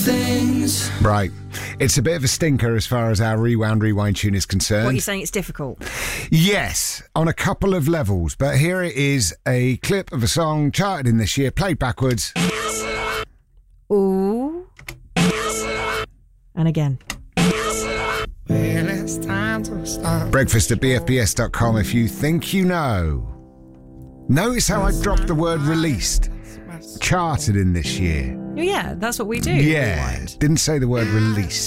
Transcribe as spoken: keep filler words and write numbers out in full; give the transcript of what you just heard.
things. Right. It's a bit of a stinker as far as our Rewound Rewind tune is concerned. What are you saying? It's difficult? Yes, on a couple of levels. But here it is, a clip of a song charted in this year, played backwards. Ooh. And again. Well, it's time to stop. Breakfast at b f b s dot com if you think you know. Notice how I dropped the word released. Charted in this year. Oh, yeah, that's what we do. Yeah, Rewind. didn't say the word release.